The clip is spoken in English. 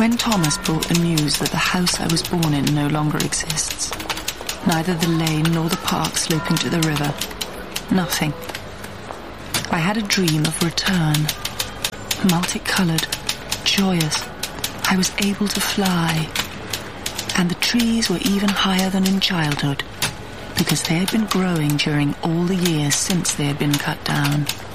When Thomas brought the news that the house I was born in no longer exists, neither the lane nor the park sloping to the river, nothing. I had a dream of return. Multicolored, joyous. I was able to fly. And the trees were even higher than in childhood, because they had been growing during all the years since they had been cut down.